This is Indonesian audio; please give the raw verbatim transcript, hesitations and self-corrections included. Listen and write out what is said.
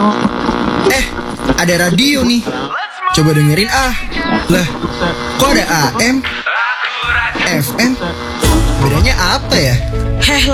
Eh, ada radio nih. Coba dengerin ah. Lah, kok ada A M, F M? Bedanya apa ya? Heh